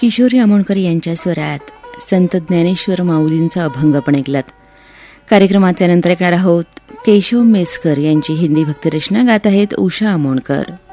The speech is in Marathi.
किशोरी आमोणकर यांच्या स्वरात संत ज्ञानेश्वर माऊलींचा अभंग पण ऐकलात. कार्यक्रमात त्यानंतर ऐकणार आहोत केशव मेस्कर यांची हिंदी भक्तिरचना. गात आहेत उषा आमोणकर.